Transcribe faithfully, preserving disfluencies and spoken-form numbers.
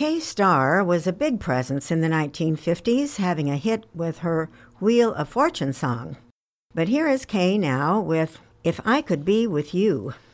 Kay Starr was a big presence in the nineteen fifties, having a hit with her Wheel of Fortune song. But here is Kay now with If I Could Be With You.